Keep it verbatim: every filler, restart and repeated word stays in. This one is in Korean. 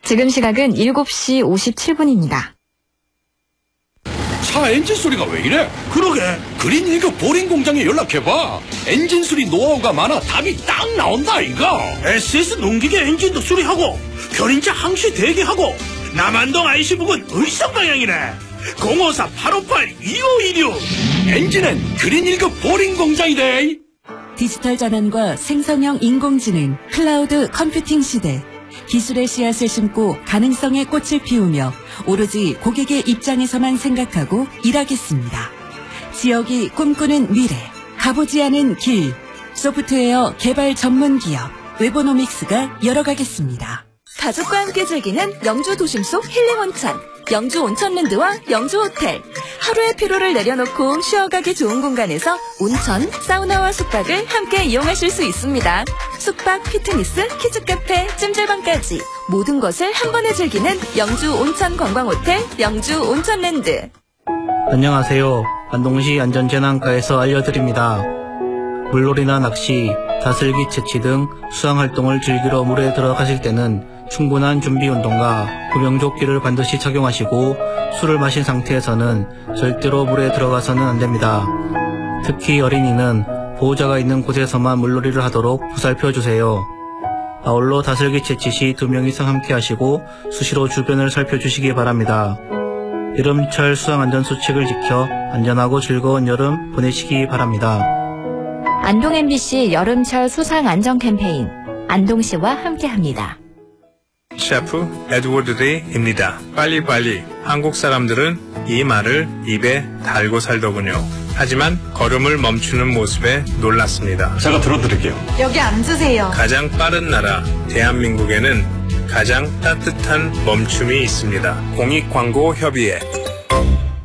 지금 시각은 일곱 시 오십칠 분입니다. 차 엔진 소리가 왜 이래? 그러게. 그린 일급 보링 공장에 연락해봐. 엔진 수리 노하우가 많아 답이 딱 나온다 이거. 에스에스 농기계 엔진도 수리하고 견인차 항시 대기하고 남한동 아이씨 부근 의성 방향이네. 공오사 팔오팔 이오이육. 엔진은 그린 일급 보링 공장이래. 디지털 전환과 생성형 인공지능, 클라우드 컴퓨팅 시대. 기술의 씨앗을 심고 가능성의 꽃을 피우며 오로지 고객의 입장에서만 생각하고 일하겠습니다. 지역이 꿈꾸는 미래, 가보지 않은 길. 소프트웨어 개발 전문 기업 웨보노믹스가 열어가겠습니다. 가족과 함께 즐기는 영주 도심 속 힐링 온천, 영주 온천랜드와 영주 호텔. 하루의 피로를 내려놓고 쉬어가기 좋은 공간에서 온천, 사우나와 숙박을 함께 이용하실 수 있습니다. 숙박, 피트니스, 키즈카페, 찜질방까지 모든 것을 한 번에 즐기는 영주 온천 관광호텔, 영주 온천랜드. 안녕하세요. 안동시 안전재난과에서 알려드립니다. 물놀이나 낚시, 다슬기 채취 등 수상활동을 즐기러 물에 들어가실 때는 충분한 준비운동과 구명조끼를 반드시 착용하시고 술을 마신 상태에서는 절대로 물에 들어가서는 안됩니다. 특히 어린이는 보호자가 있는 곳에서만 물놀이를 하도록 보살펴주세요. 아울러 다슬기 채취 시 두 명 이상 함께 하시고 수시로 주변을 살펴주시기 바랍니다. 여름철 수상안전수칙을 지켜 안전하고 즐거운 여름 보내시기 바랍니다. 안동 엠비씨 여름철 수상 안전 캠페인 안동시와 함께합니다. 셰프 에드워드 데이입니다. 빨리빨리. 한국 사람들은 이 말을 입에 달고 살더군요. 하지만 걸음을 멈추는 모습에 놀랐습니다. 제가 들어드릴게요. 여기 앉으세요. 가장 빠른 나라 대한민국에는 가장 따뜻한 멈춤이 있습니다. 공익광고협의회